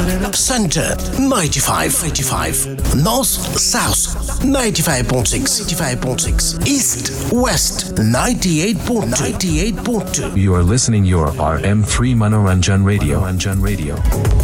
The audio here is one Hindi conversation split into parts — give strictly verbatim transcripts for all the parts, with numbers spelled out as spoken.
Center ninety-five, eighty-five. North South ninety-five point six, ninety-five point six. East West ninety-eight point two, ninety-eight point two. You are listening your R M three Manoranjan Radio. Manoranjan Radio.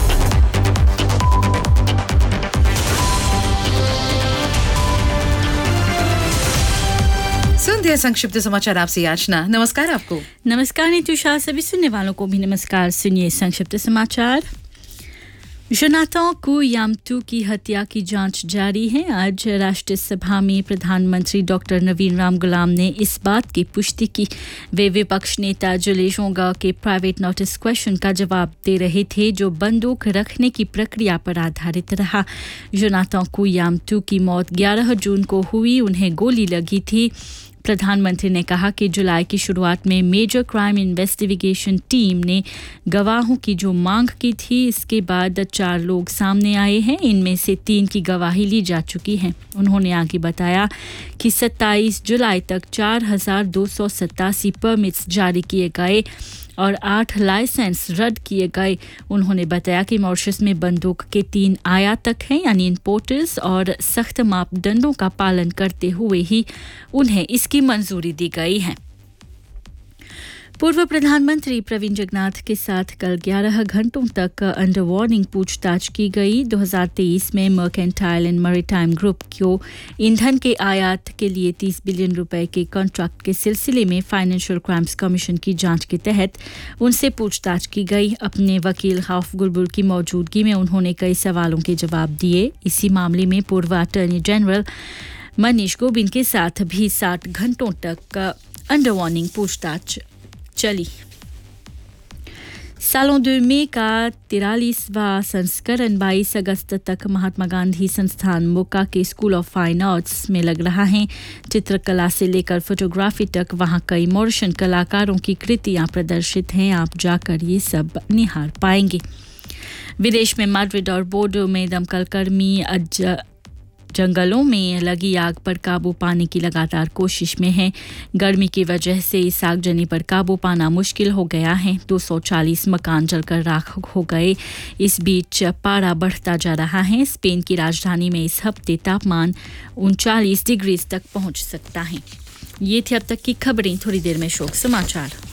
सुनते हैं संक्षिप्त समाचार आपसे याचना। नमस्कार आपको। नमस्कार नितुषा, सभी सुनने वालों को भी नमस्कार। सुनिए संक्षिप्त समाचार। जोनाथन कुयामटू की हत्या की जांच जारी है। आज राष्ट्रीय सभा में प्रधानमंत्री डॉक्टर नवीन राम गुलाम ने इस बात की पुष्टि की। वे विपक्ष नेता जुलेश ओंगा के प्राइवेट नोटिस क्वेश्चन का जवाब दे रहे थे, जो बंदूक रखने की प्रक्रिया पर आधारित रहा। जोनाथन कुयामटू की मौत ग्यारह जून को हुई, उन्हें गोली लगी थी। प्रधानमंत्री ने कहा कि जुलाई की शुरुआत में मेजर क्राइम इन्वेस्टिगेशन टीम ने गवाहों की जो मांग की थी, इसके बाद चार लोग सामने आए हैं। इनमें से तीन की गवाही ली जा चुकी है। उन्होंने आगे बताया कि सत्ताईस जुलाई तक चार हजार दो सौ सतासी परमिट्स जारी किए गए और आठ लाइसेंस रद्द किए गए। उन्होंने बताया कि मॉरिशस में बंदूक के तीन आयातक हैं, यानी इंपोर्टर्स, और सख्त मापदंडों का पालन करते हुए ही उन्हें इसकी मंजूरी दी गई है। पूर्व प्रधानमंत्री प्रवीण जगन्नाथ के साथ कल ग्यारह घंटों तक अंडर वार्निंग पूछताछ की गई। दो हज़ार तेईस में मर्केंटाइल एंड मैरीटाइम ग्रुप को ईंधन के आयात के लिए तीस बिलियन रुपए के कॉन्ट्रैक्ट के सिलसिले में फाइनेंशियल क्राइम्स कमीशन की जांच के तहत उनसे पूछताछ की गई। अपने वकील खौफ गुलबुल की मौजूदगी में उन्होंने कई सवालों के जवाब दिए। इसी मामले में पूर्व अटॉर्नी जनरल मनीष गोबिंद के साथ भी साठ घंटों तक अंडर वार्निंग पूछताछ चली। सालों दो में का तिरालीसवां संस्करण बाईस अगस्त तक महात्मा गांधी संस्थान मोका के स्कूल ऑफ फाइन आर्ट्स में लग रहा है। चित्रकला से लेकर फोटोग्राफी तक वहां कई मॉरिशन कलाकारों की कृतियां प्रदर्शित हैं। आप जाकर ये सब निहार पाएंगे। विदेश में मैड्रिड और बोर्डो में दमकल कर्मी अज जंगलों में लगी आग पर काबू पाने की लगातार कोशिश में है। गर्मी की वजह से इस आगजनी पर काबू पाना मुश्किल हो गया है। दो सौ चालीस मकान जलकर राख हो गए। इस बीच पारा बढ़ता जा रहा है। स्पेन की राजधानी में इस हफ्ते तापमान उनचालीस डिग्री तक पहुंच सकता है। ये थी अब तक की खबरें। थोड़ी देर में शोक समाचार।